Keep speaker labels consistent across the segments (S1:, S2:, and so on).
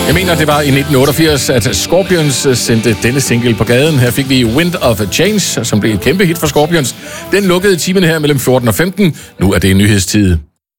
S1: Jeg mener, det var i 1988, at Scorpions sendte denne single på gaden. Her fik vi Wind of Change, som blev et kæmpe hit for Scorpions. Den lukkede timen her mellem 14 og 15. Nu er det en nyhedstid.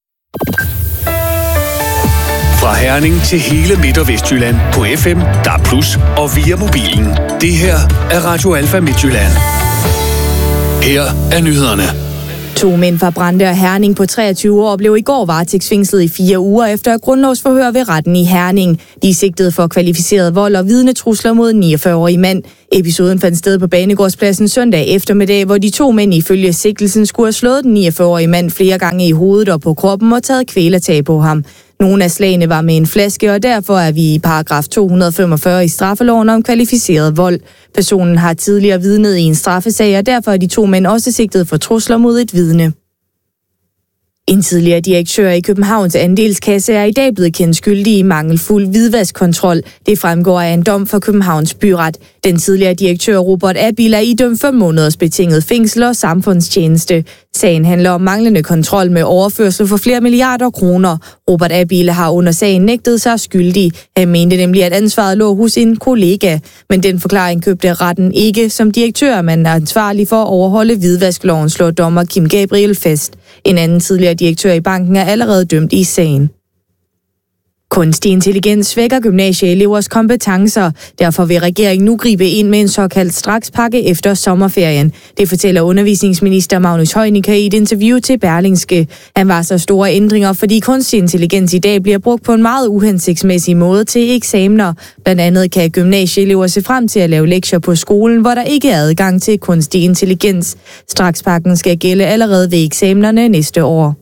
S2: Fra Herning til hele Midt- og Vestjylland på FM, DAB+, og via mobilen. Det her er Radio Alfa Midtjylland. Her er nyhederne.
S3: 2 mænd fra Brande og Herning på 23 år blev i går varetægtsfængslet i 4 uger efter grundlovsforhør ved retten i Herning. De er sigtet for kvalificeret vold og vidnetrusler mod en 49-årig mand. Episoden fandt sted på Banegårdspladsen søndag eftermiddag, hvor de 2 mænd ifølge sigtelsen skulle have slået den 49-årige mand flere gange i hovedet og på kroppen og taget kvælertag på ham. Nogle af slagene var med en flaske, og derfor er vi i paragraf 245 i straffeloven om kvalificeret vold. Personen har tidligere vidnet i en straffesag, og derfor er de 2 mænd også sigtet for trusler mod et vidne. En tidligere direktør i Københavns Andelskasse er i dag blevet kendt skyldig i mangelfuld hvidvaskkontrol. Det fremgår af en dom fra Københavns Byret. Den tidligere direktør Robert Abild er idømt 5 måneders betinget fængsel og samfundstjeneste. Sagen handler om manglende kontrol med overførsel for flere milliarder kroner. Robert Abild har under sagen nægtet sig skyldig. Han mente nemlig, at ansvaret lå hos en kollega. Men den forklaring købte retten ikke. Som direktør er man ansvarlig for at overholde hvidvaskloven, slår dommer Kim Gabriel fast. En anden tidligere direktør i banken er allerede dømt i sagen. Kunstig intelligens svækker gymnasieelevers kompetencer. Derfor vil regeringen nu gribe ind med en såkaldt strakspakke efter sommerferien. Det fortæller undervisningsminister Magnus Heunicke i et interview til Berlingske. Han varsler store ændringer, fordi kunstig intelligens i dag bliver brugt på en meget uhensigtsmæssig måde til eksamener. Blandt andet kan gymnasieelever se frem til at lave lektier på skolen, hvor der ikke er adgang til kunstig intelligens. Strakspakken skal gælde allerede ved eksamenerne næste år.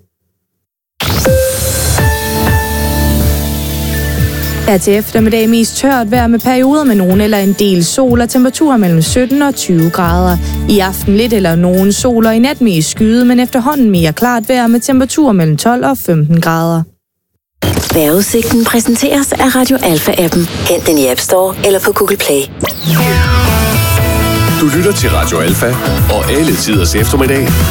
S3: Her til eftermiddag mest tørt vejr med perioder med nogen eller en del sol og temperaturer mellem 17 og 20 grader. I aften lidt eller nogen sol og i nat mest skyde, men efterhånden mere klart vejr med temperaturer mellem 12 og 15 grader.
S4: Vejrudsigten præsenteres af Radio Alfa-appen. Hent den i App Store eller på Google Play.
S2: Du lytter til Radio Alfa og alle tiders eftermiddag